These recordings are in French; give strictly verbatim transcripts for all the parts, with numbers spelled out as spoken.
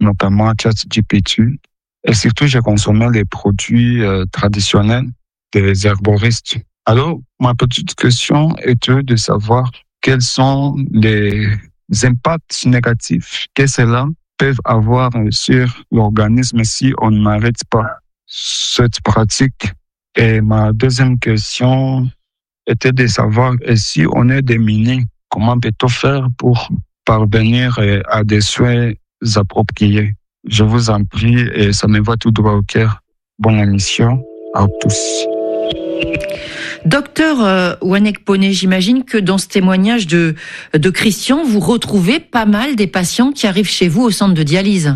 notamment ChatGPT. Et surtout, j'ai consommé les produits euh, traditionnels des herboristes. Alors, ma petite question était de savoir quels sont les impacts négatifs que cela peut avoir sur l'organisme si on n'arrête pas cette pratique. Et ma deuxième question était de savoir si on est démunis, comment peut-on faire pour parvenir à des soins appropriés? Je vous en prie, et ça me va tout droit au cœur. Bonne émission à tous. Docteur euh, Wanekpone, j'imagine que dans ce témoignage de, de Christian, vous retrouvez pas mal des patients qui arrivent chez vous au centre de dialyse.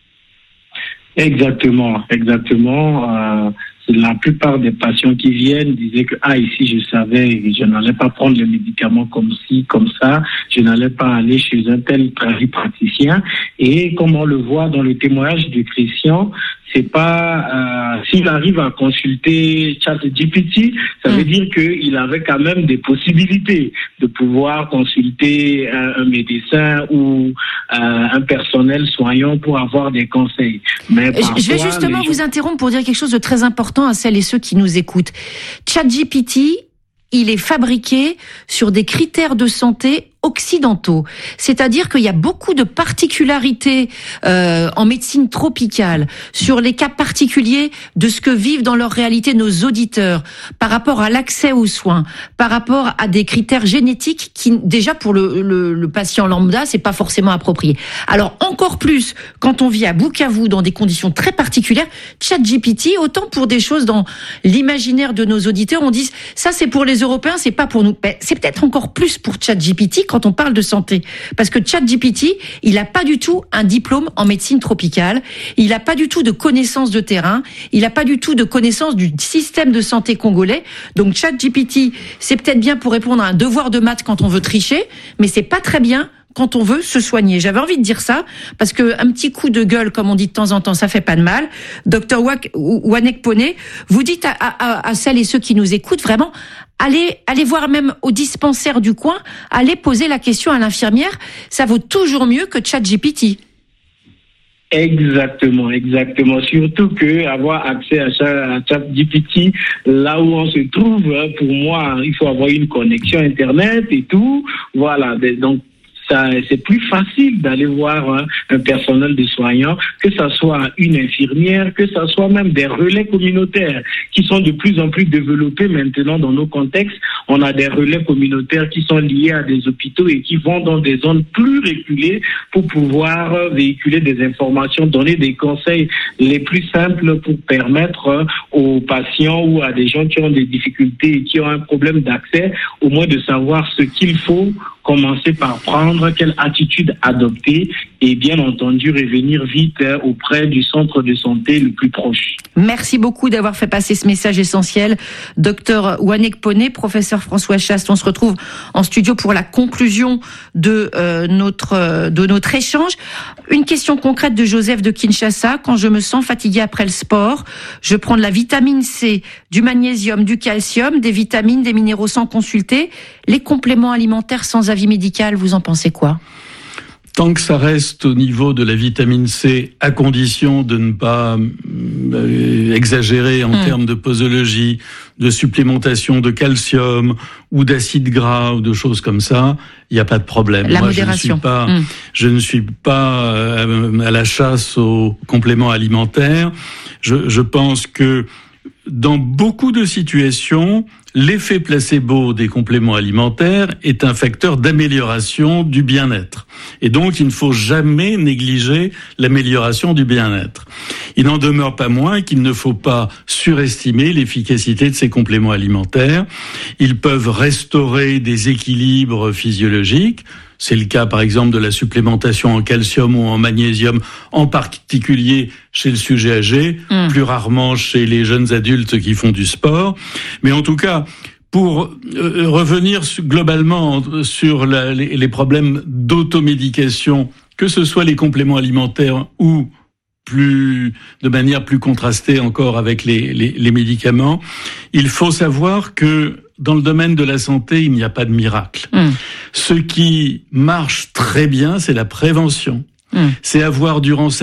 Exactement, exactement. Euh, la plupart des patients qui viennent disaient que ah ici je savais, je n'allais pas prendre les médicaments comme ci, comme ça, je n'allais pas aller chez un tel praticien. Et comme on le voit dans le témoignage de Christian, c'est pas euh, s'il arrive à consulter ChatGPT, ça veut mmh. dire qu'il avait quand même des possibilités de pouvoir consulter un, un médecin ou euh, un personnel soignant pour avoir des conseils. Mais parfois, je vais justement vous gens... interrompre pour dire quelque chose de très important à celles et ceux qui nous écoutent. ChatGPT, il est fabriqué sur des critères de santé occidentaux, c'est-à-dire qu'il y a beaucoup de particularités euh, en médecine tropicale sur les cas particuliers de ce que vivent dans leur réalité nos auditeurs par rapport à l'accès aux soins, par rapport à des critères génétiques qui déjà pour le, le, le patient lambda c'est pas forcément approprié. Alors encore plus quand on vit à Bukavu dans des conditions très particulières, ChatGPT autant pour des choses dans l'imaginaire de nos auditeurs on dit ça c'est pour les Européens c'est pas pour nous, ben, c'est peut-être encore plus pour ChatGPT quand on parle de santé. Parce que ChatGPT, il n'a pas du tout un diplôme en médecine tropicale, il n'a pas du tout de connaissances de terrain, il n'a pas du tout de connaissances du système de santé congolais. Donc ChatGPT, c'est peut-être bien pour répondre à un devoir de maths quand on veut tricher, mais c'est pas très bien quand on veut se soigner. J'avais envie de dire ça, parce que un petit coup de gueule, comme on dit de temps en temps, ça fait pas de mal. Docteur Wanekpone, vous dites à, à, à celles et ceux qui nous écoutent, vraiment, allez, allez voir même au dispensaire du coin, allez poser la question à l'infirmière, ça vaut toujours mieux que ChatGPT. Exactement, exactement. Surtout que avoir accès à ChatGPT, là où on se trouve, pour moi, il faut avoir une connexion Internet et tout. Voilà, donc ça, c'est plus facile d'aller voir hein, un personnel de soignants, que ça soit une infirmière, que ça soit même des relais communautaires qui sont de plus en plus développés maintenant dans nos contextes. On a des relais communautaires qui sont liés à des hôpitaux et qui vont dans des zones plus reculées pour pouvoir véhiculer des informations, donner des conseils les plus simples pour permettre aux patients ou à des gens qui ont des difficultés et qui ont un problème d'accès, au moins de savoir ce qu'il faut commencer par prendre, quelle attitude adopter et bien entendu revenir vite auprès du centre de santé le plus proche. Merci beaucoup d'avoir fait passer ce message essentiel. Docteur Wanekpone, professeur François Chaste, on se retrouve en studio pour la conclusion de euh, notre de notre échange. Une question concrète de Joseph de Kinshasa. Quand je me sens fatigué après le sport, je prends de la vitamine C, du magnésium, du calcium, des vitamines, des minéraux sans consulter. Les compléments alimentaires sans avis médical, vous en pensez quoi ? Tant que ça reste au niveau de la vitamine C, à condition de ne pas euh, exagérer en mmh. termes de posologie, de supplémentation de calcium ou d'acides gras ou de choses comme ça, il n'y a pas de problème. La Moi, modération. je ne suis pas, mmh. je ne suis pas euh, à la chasse aux compléments alimentaires. Je, je pense que dans beaucoup de situations, l'effet placebo des compléments alimentaires est un facteur d'amélioration du bien-être. Et donc, il ne faut jamais négliger l'amélioration du bien-être. Il n'en demeure pas moins qu'il ne faut pas surestimer l'efficacité de ces compléments alimentaires. Ils peuvent restaurer des équilibres physiologiques. C'est le cas, par exemple, de la supplémentation en calcium ou en magnésium, en particulier chez le sujet âgé, mmh. plus rarement chez les jeunes adultes qui font du sport. Mais en tout cas, pour euh, revenir globalement sur la, les, les problèmes d'automédication, que ce soit les compléments alimentaires ou plus de manière plus contrastée encore avec les, les, les médicaments, il faut savoir que dans le domaine de la santé, il n'y a pas de miracle. Mmh. Ce qui marche très bien, c'est la prévention. Mmh. C'est avoir durant